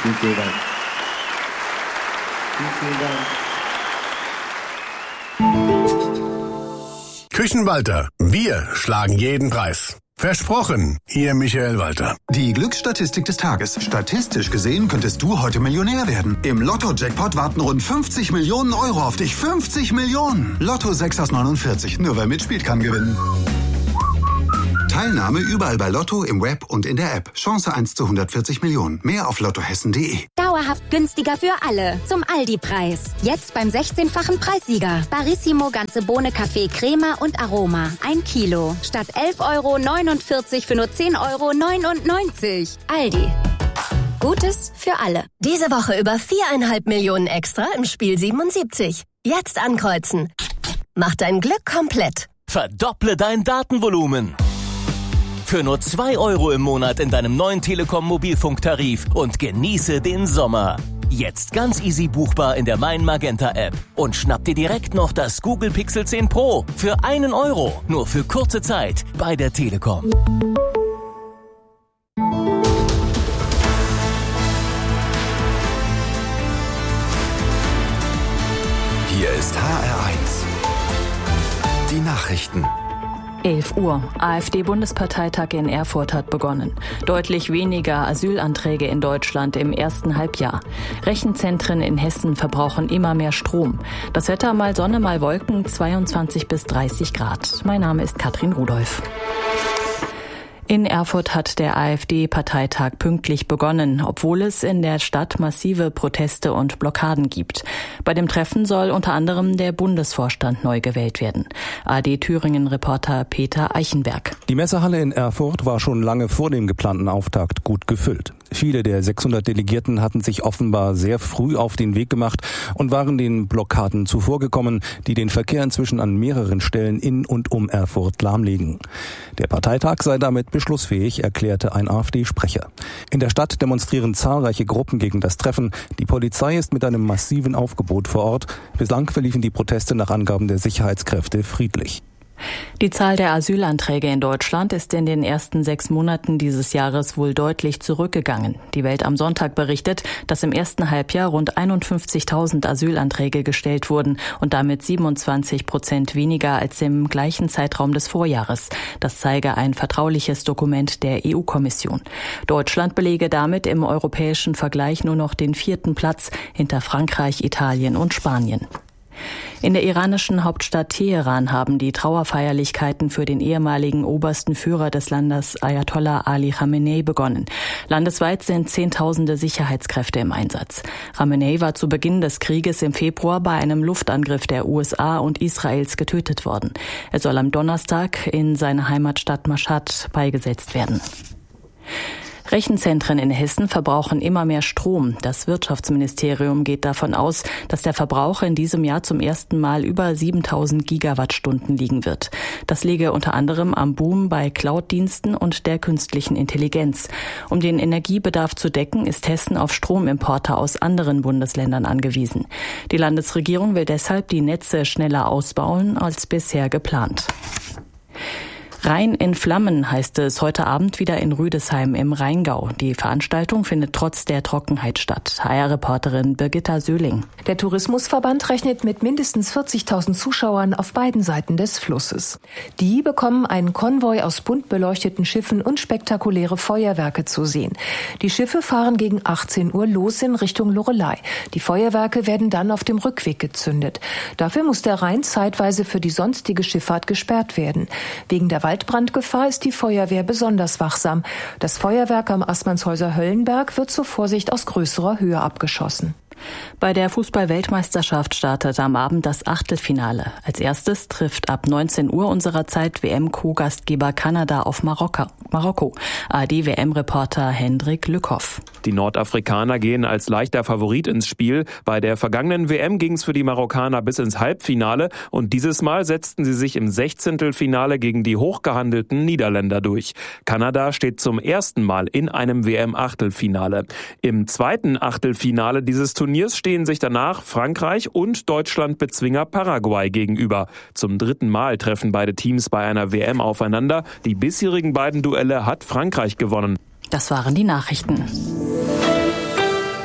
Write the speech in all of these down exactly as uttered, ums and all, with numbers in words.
Vielen, vielen Dank. Vielen, vielen Dank. Küchenwalter, wir schlagen jeden Preis. Versprochen, Ihr Michael Walter. Die Glücksstatistik des Tages. Statistisch gesehen könntest du heute Millionär werden. Im Lotto-Jackpot warten rund fünfzig Millionen Euro auf dich. fünfzig Millionen! Lotto sechs aus neunundvierzig. Nur wer mitspielt, kann gewinnen. Teilnahme überall bei Lotto, im Web und in der App. Chance eins zu hundertvierzig Millionen. Mehr auf lottohessen punkt de. Dauerhaft günstiger für alle. Zum Aldi-Preis. Jetzt beim sechzehnfachen Preissieger. Barissimo ganze Bohne Kaffee Crema und Aroma. Ein Kilo. Statt elf Euro neunundvierzig für nur zehn Euro neunundneunzig. Aldi. Gutes für alle. Diese Woche über viereinhalb Millionen extra im Spiel siebenundsiebzig. Jetzt ankreuzen. Mach dein Glück komplett. Verdopple dein Datenvolumen. Für nur zwei Euro im Monat in deinem neuen Telekom-Mobilfunktarif und genieße den Sommer. Jetzt ganz easy buchbar in der Mein Magenta App. Und schnapp dir direkt noch das Google Pixel zehn Pro für einen Euro. Nur für kurze Zeit bei der Telekom. Hier ist H R eins. Die Nachrichten. elf Uhr. AfD-Bundesparteitag in Erfurt hat begonnen. Deutlich weniger Asylanträge in Deutschland im ersten Halbjahr. Rechenzentren in Hessen verbrauchen immer mehr Strom. Das Wetter mal Sonne, mal Wolken, zweiundzwanzig bis dreißig Grad. Mein Name ist Katrin Rudolph. In Erfurt hat der AfD-Parteitag pünktlich begonnen, obwohl es in der Stadt massive Proteste und Blockaden gibt. Bei dem Treffen soll unter anderem der Bundesvorstand neu gewählt werden. A D Thüringen-Reporter Peter Eichenberg. Die Messehalle in Erfurt war schon lange vor dem geplanten Auftakt gut gefüllt. Viele der sechshundert Delegierten hatten sich offenbar sehr früh auf den Weg gemacht und waren den Blockaden zuvorgekommen, die den Verkehr inzwischen an mehreren Stellen in und um Erfurt lahmlegen. Der Parteitag sei damit beschlussfähig, erklärte ein AfD-Sprecher. In der Stadt demonstrieren zahlreiche Gruppen gegen das Treffen. Die Polizei ist mit einem massiven Aufgebot vor Ort. Bislang verliefen die Proteste nach Angaben der Sicherheitskräfte friedlich. Die Zahl der Asylanträge in Deutschland ist in den ersten sechs Monaten dieses Jahres wohl deutlich zurückgegangen. Die Welt am Sonntag berichtet, dass im ersten Halbjahr rund einundfünfzigtausend Asylanträge gestellt wurden und damit siebenundzwanzig Prozent weniger als im gleichen Zeitraum des Vorjahres. Das zeige ein vertrauliches Dokument der E U-Kommission. Deutschland belege damit im europäischen Vergleich nur noch den vierten Platz hinter Frankreich, Italien und Spanien. In der iranischen Hauptstadt Teheran haben die Trauerfeierlichkeiten für den ehemaligen obersten Führer des Landes Ayatollah Ali Khamenei begonnen. Landesweit sind Zehntausende Sicherheitskräfte im Einsatz. Khamenei war zu Beginn des Krieges im Februar bei einem Luftangriff der U S A und Israels getötet worden. Er soll am Donnerstag in seiner Heimatstadt Mashhad beigesetzt werden. Rechenzentren in Hessen verbrauchen immer mehr Strom. Das Wirtschaftsministerium geht davon aus, dass der Verbrauch in diesem Jahr zum ersten Mal über siebentausend Gigawattstunden liegen wird. Das liege unter anderem am Boom bei Cloud-Diensten und der künstlichen Intelligenz. Um den Energiebedarf zu decken, ist Hessen auf Stromimporte aus anderen Bundesländern angewiesen. Die Landesregierung will deshalb die Netze schneller ausbauen als bisher geplant. Rhein in Flammen heißt es heute Abend wieder in Rüdesheim im Rheingau. Die Veranstaltung findet trotz der Trockenheit statt. H R-Reporterin Birgitta Söhling. Der Tourismusverband rechnet mit mindestens vierzigtausend Zuschauern auf beiden Seiten des Flusses. Die bekommen einen Konvoi aus bunt beleuchteten Schiffen und spektakuläre Feuerwerke zu sehen. Die Schiffe fahren gegen achtzehn Uhr los in Richtung Loreley. Die Feuerwerke werden dann auf dem Rückweg gezündet. Dafür muss der Rhein zeitweise für die sonstige Schifffahrt gesperrt werden. Wegen der Waldbrandgefahr ist die Feuerwehr besonders wachsam. Das Feuerwerk am Assmannshäuser Höllenberg wird zur Vorsicht aus größerer Höhe abgeschossen. Bei der Fußball-Weltmeisterschaft startet am Abend das Achtelfinale. Als erstes trifft ab neunzehn Uhr unserer Zeit W M-Co-Gastgeber Kanada auf Marokko. Marokko. A R D-W M-Reporter Hendrik Lückhoff. Die Nordafrikaner gehen als leichter Favorit ins Spiel. Bei der vergangenen W M ging es für die Marokkaner bis ins Halbfinale und dieses Mal setzten sie sich im Sechzehntelfinale gegen die hochgehandelten Niederländer durch. Kanada steht zum ersten Mal in einem W M-Achtelfinale. Im zweiten Achtelfinale dieses Turniers stehen sich danach Frankreich und Deutschland-Bezwinger Paraguay gegenüber. Zum dritten Mal treffen beide Teams bei einer W M aufeinander. Die bisherigen beiden Duelle hat Frankreich gewonnen. Das waren die Nachrichten.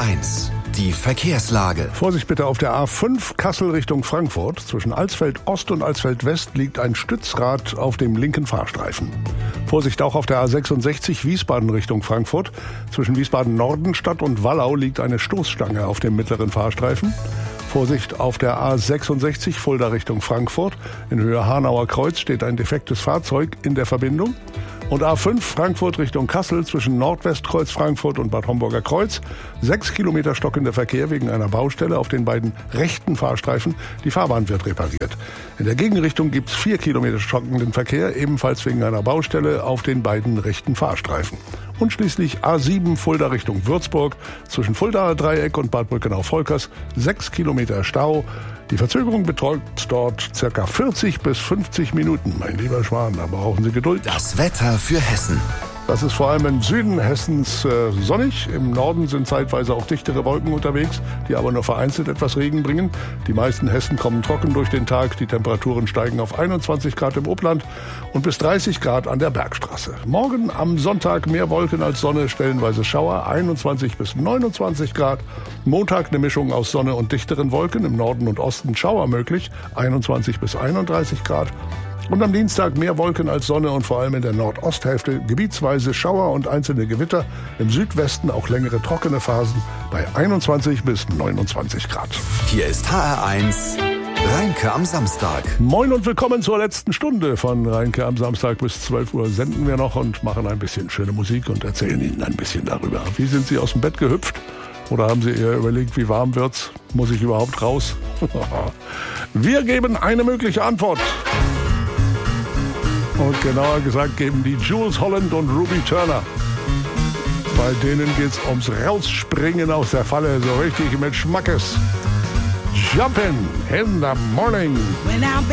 eins. Die Verkehrslage. Vorsicht bitte auf der A fünf Kassel Richtung Frankfurt. Zwischen Alsfeld Ost und Alsfeld West liegt ein Stützrad auf dem linken Fahrstreifen. Vorsicht auch auf der A sechsundsechzig Wiesbaden Richtung Frankfurt. Zwischen Wiesbaden Nordenstadt und Wallau liegt eine Stoßstange auf dem mittleren Fahrstreifen. Vorsicht auf der A sechsundsechzig Fulda Richtung Frankfurt. In Höhe Hanauer Kreuz steht ein defektes Fahrzeug in der Verbindung. Und A fünf Frankfurt Richtung Kassel zwischen Nordwestkreuz Frankfurt und Bad Homburger Kreuz. Sechs Kilometer stockender Verkehr wegen einer Baustelle auf den beiden rechten Fahrstreifen. Die Fahrbahn wird repariert. In der Gegenrichtung gibt es vier Kilometer stockenden Verkehr, ebenfalls wegen einer Baustelle auf den beiden rechten Fahrstreifen. Und schließlich A sieben Fulda Richtung Würzburg zwischen Fuldaer Dreieck und Bad Brückenau-Volkers. Sechs Kilometer Stau. Die Verzögerung beträgt dort circa vierzig bis fünfzig Minuten. Mein lieber Schwan, da brauchen Sie Geduld. Das Wetter für Hessen. Das ist vor allem im Süden Hessens äh, sonnig. Im Norden sind zeitweise auch dichtere Wolken unterwegs, die aber nur vereinzelt etwas Regen bringen. Die meisten Hessen kommen trocken durch den Tag. Die Temperaturen steigen auf einundzwanzig Grad im Upland und bis dreißig Grad an der Bergstraße. Morgen am Sonntag mehr Wolken als Sonne, stellenweise Schauer, einundzwanzig bis neunundzwanzig Grad. Montag eine Mischung aus Sonne und dichteren Wolken, im Norden und Osten Schauer möglich, einundzwanzig bis einunddreißig Grad. Und am Dienstag mehr Wolken als Sonne und vor allem in der Nordosthälfte gebietsweise Schauer und einzelne Gewitter. Im Südwesten auch längere trockene Phasen bei einundzwanzig bis neunundzwanzig Grad. Hier ist H R eins Rheinke am Samstag. Moin und willkommen zur letzten Stunde von Rheinke am Samstag. Bis zwölf Uhr senden wir noch und machen ein bisschen schöne Musik und erzählen Ihnen ein bisschen darüber. Wie sind Sie aus dem Bett gehüpft? Oder haben Sie eher überlegt, wie warm wird's? Muss ich überhaupt raus? Wir geben eine mögliche Antwort. Und genauer gesagt geben die Jules Holland und Ruby Turner. Bei denen geht's ums Rausspringen aus der Falle, so richtig mit Schmackes. Jumpin' in the morning.